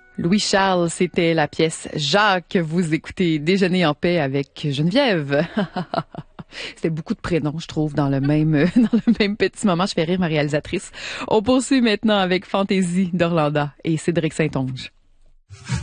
Louis Charles, c'était la pièce Jacques. Vous écoutez Déjeuner en paix avec Geneviève. C'était beaucoup de prénoms, je trouve, dans le même petit moment. Je fais rire ma réalisatrice. On poursuit maintenant avec Fantaisie d'Orlanda et Cédric Saint-Onge.